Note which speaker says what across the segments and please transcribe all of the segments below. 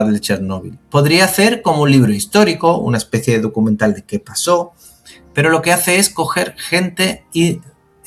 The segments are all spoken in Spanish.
Speaker 1: de Chernóbil. Podría hacer como un libro histórico, una especie de documental de qué pasó, pero lo que hace es coger gente y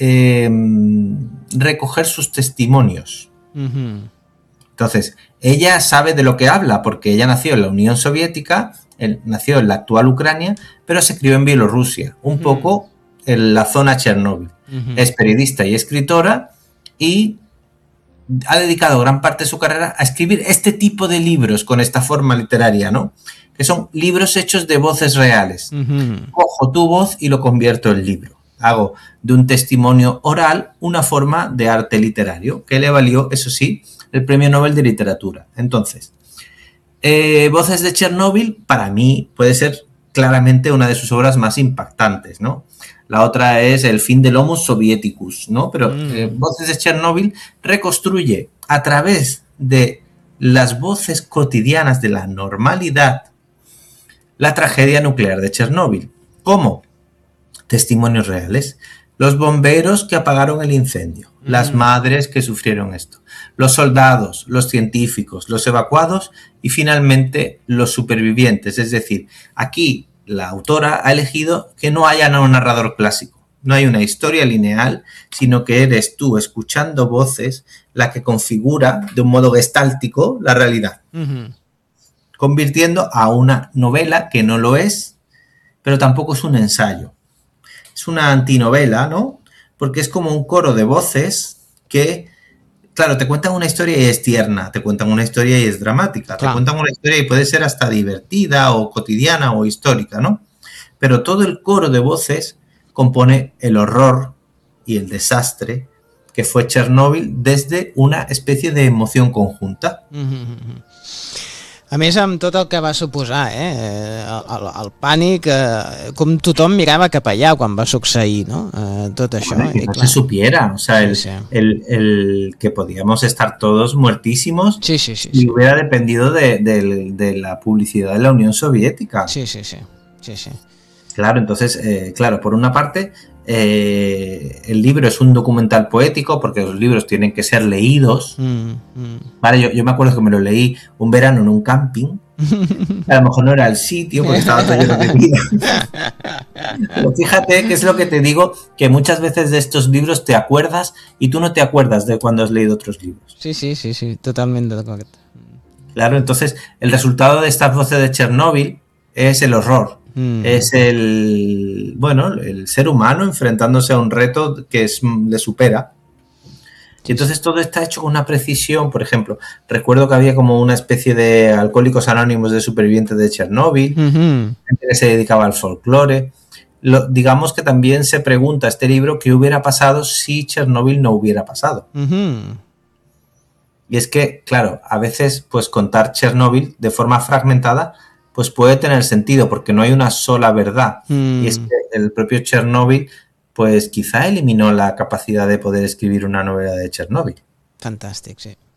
Speaker 1: recoger sus testimonios.
Speaker 2: Uh-huh.
Speaker 1: Entonces, ella sabe de lo que habla porque ella nació en la Unión Soviética, nació en la actual Ucrania, pero se crió en Bielorrusia, un poco en la zona Chernóbil. Es periodista y escritora y ha dedicado gran parte de su carrera a escribir este tipo de libros con esta forma literaria, ¿no? Que son libros hechos de voces reales. Cojo tu voz y lo convierto en libro. Hago de un testimonio oral una forma de arte literario que le valió, eso sí, el Premio Nobel de Literatura. Entonces, Voces de Chernóbil, para mí, puede ser claramente una de sus obras más impactantes, ¿no? La otra es El fin del Homo Sovieticus, ¿no? Pero Voces de Chernóbil reconstruye a través de las voces cotidianas de la normalidad la tragedia nuclear de Chernóbil. ¿Cómo? Testimonios reales. Los bomberos que apagaron el incendio, las madres que sufrieron esto, los soldados, los científicos, los evacuados y finalmente los supervivientes. Es decir, aquí la autora ha elegido que no haya un narrador clásico, no hay una historia lineal, sino que eres tú escuchando voces la que configura de un modo gestáltico la realidad, convirtiendo a una novela que no lo es, pero tampoco es un ensayo. Es una antinovela, ¿no? Porque es como un coro de voces que, claro, te cuentan una historia y es tierna, te cuentan una historia y es dramática, te cuentan una historia y puede ser hasta divertida o cotidiana o histórica, ¿no? Pero todo el coro de voces compone el horror y el desastre que fue Chernòbil desde una especie de emoción conjunta.
Speaker 2: A més, amb tot el que va suposar, el pànic, com tothom mirava cap allà quan va succeir, ¿no? Tot això.
Speaker 1: Bueno, que no se supiera, o sea, el que podíamos estar todos muertísimos y hubiera dependido de la publicidad de la Unión Soviética.
Speaker 2: Sí.
Speaker 1: Claro, entonces, claro, por una parte, el libro es un documental poético porque los libros tienen que ser leídos. Vale, yo me acuerdo que me lo leí un verano en un camping. A lo mejor no era el sitio porque estaba todo lleno de vida. Pero fíjate que es lo que te digo, que muchas veces de estos libros te acuerdas y tú no te acuerdas de cuando has leído otros libros.
Speaker 2: Sí, totalmente de acuerdo.
Speaker 1: Claro, entonces el resultado de estas voces de Chernòbil es el horror. Es el ser humano enfrentándose a un reto que le supera. Y entonces todo está hecho con una precisión. Por ejemplo, recuerdo que había como una especie de alcohólicos anónimos de supervivientes de Chernòbil, gente que se dedicaba al folclore. Digamos que también se pregunta este libro qué hubiera pasado si Chernòbil no hubiera pasado. Y es que, claro, a veces pues contar Chernòbil de forma fragmentada pues puede tener sentido porque no hay una sola verdad. Y es que el propio Chernòbil pues quizá eliminó la capacidad de poder escribir una novela de Chernòbil.
Speaker 2: Fantàstic, sí.